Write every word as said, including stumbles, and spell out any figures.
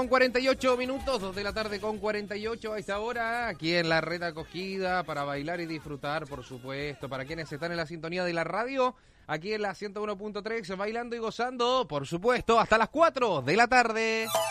con cuarenta y ocho minutos, dos de la tarde con cuarenta y ocho a esta hora, aquí en la Red Acogida, para bailar y disfrutar, por supuesto, para quienes están en la sintonía de la radio, aquí en la ciento uno punto tres, bailando y gozando, por supuesto, hasta las cuatro de la tarde.